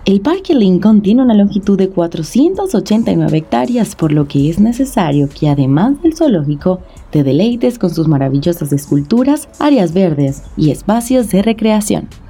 El Parque Lincoln tiene una longitud de 489 hectáreas, por lo que es necesario que además del zoológico, te deleites con sus maravillosas esculturas, áreas verdes y espacios de recreación.